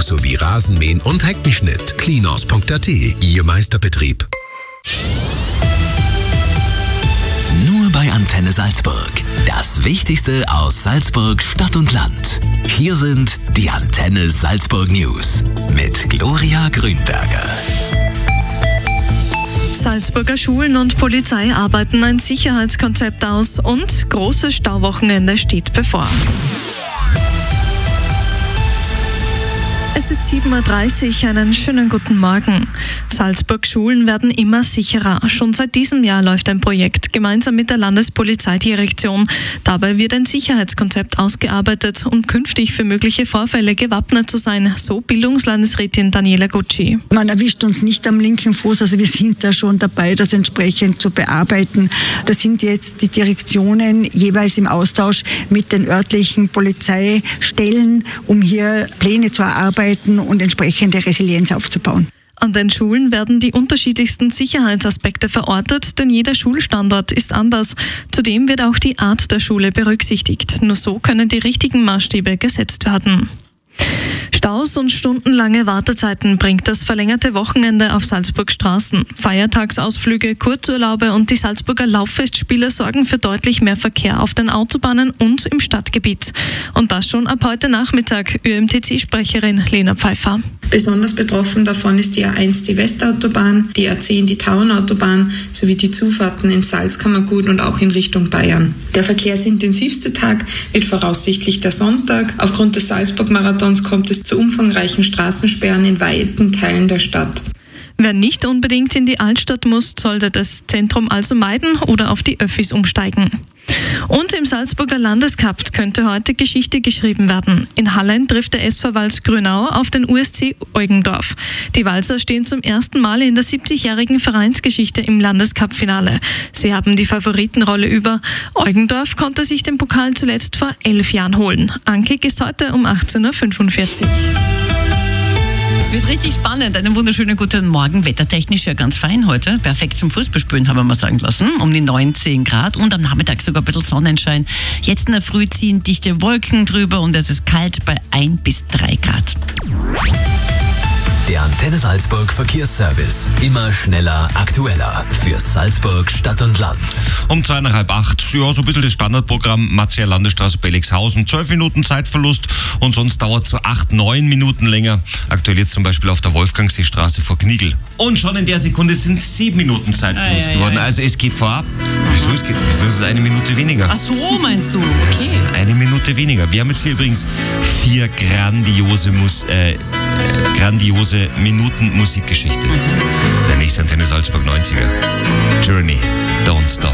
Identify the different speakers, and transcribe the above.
Speaker 1: sowie Rasenmähen und Heckenschnitt. Cleanhouse.at, Ihr Meisterbetrieb.
Speaker 2: Nur bei Antenne Salzburg. Das Wichtigste aus Salzburg, Stadt und Land. Hier sind die Antenne Salzburg News mit Gloria Grünberger.
Speaker 3: Salzburger Schulen und Polizei arbeiten ein Sicherheitskonzept aus und großes Stauwochenende steht bevor. Es ist 7.30 Uhr, einen schönen guten Morgen. Salzburg-Schulen werden immer sicherer. Schon seit diesem Jahr läuft ein Projekt gemeinsam mit der Landespolizeidirektion. Dabei wird ein Sicherheitskonzept ausgearbeitet, um künftig für mögliche Vorfälle gewappnet zu sein, so Bildungslandesrätin Daniela Gucci.
Speaker 4: Man erwischt uns nicht am linken Fuß, also wir sind da schon dabei, das entsprechend zu bearbeiten. Da sind jetzt die Direktionen jeweils im Austausch mit den örtlichen Polizeistellen, um hier Pläne zu erarbeiten und entsprechende Resilienz aufzubauen.
Speaker 3: An den Schulen werden die unterschiedlichsten Sicherheitsaspekte verortet, denn jeder Schulstandort ist anders. Zudem wird auch die Art der Schule berücksichtigt. Nur so können die richtigen Maßstäbe gesetzt werden. Staus und stundenlange Wartezeiten bringt das verlängerte Wochenende auf Salzburg Straßen. Feiertagsausflüge, Kurzurlaube und die Salzburger Lauffestspiele sorgen für deutlich mehr Verkehr auf den Autobahnen und im Stadtgebiet. Und das schon ab heute Nachmittag, ÖMTC-Sprecherin Lena Pfeiffer.
Speaker 5: Besonders betroffen davon ist die A1, die Westautobahn, die A10, die Tauernautobahn sowie die Zufahrten in Salzkammergut und auch in Richtung Bayern. Der verkehrsintensivste Tag wird voraussichtlich der Sonntag. Aufgrund des Salzburg-Marathons kommt es zu umfangreichen Straßensperren in weiten Teilen der Stadt.
Speaker 3: Wer nicht unbedingt in die Altstadt muss, sollte das Zentrum also meiden oder auf die Öffis umsteigen. Und im Salzburger Landescup könnte heute Geschichte geschrieben werden. In Hallein trifft der SV Wals Grünau auf den USC Eugendorf. Die Walser stehen zum ersten Mal in der 70-jährigen Vereinsgeschichte im Landescup-Finale. Sie haben die Favoritenrolle über. Eugendorf konnte sich den Pokal zuletzt vor 11 Jahren holen. Ankick ist heute um 18.45 Uhr.
Speaker 6: Wird richtig spannend. Einen wunderschönen guten Morgen. Wettertechnisch ja ganz fein heute. Perfekt zum Fußballspielen, haben wir mal sagen lassen. Um die 19 Grad und am Nachmittag sogar ein bisschen Sonnenschein. Jetzt in der Früh ziehen dichte Wolken drüber und es ist kalt bei 1 bis 3 Grad.
Speaker 2: Der Antenne Salzburg Verkehrsservice. Immer schneller, aktueller. Für Salzburg, Stadt und Land.
Speaker 7: Um 7:45, ja, so ein bisschen das Standardprogramm. Marzia Landesstraße Bellixhausen. 12 Minuten Zeitverlust und sonst dauert es so 8-9 Minuten länger. Aktuell jetzt zum Beispiel auf der Wolfgangseestraße vor Knigl. Und schon in der Sekunde sind 7 Minuten Zeitverlust geworden. Also es geht vorab. Wieso ist es 1 Minute weniger?
Speaker 6: Ach so, meinst du? Okay.
Speaker 7: 1 Minute weniger. Wir haben jetzt hier übrigens 4 grandiose Minuten Musikgeschichte. Der nächste Antenne Salzburg 90er. Journey, Don't Stop.